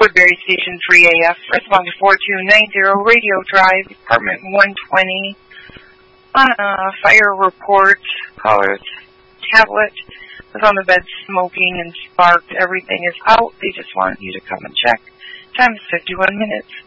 Woodbury Station 3AF, respond to 4290 Radio Drive, Apartment 120. On a fire report, caller's tablet was on the bed smoking and sparked. Everything is out. They just want you to come and check. Time is 51 minutes.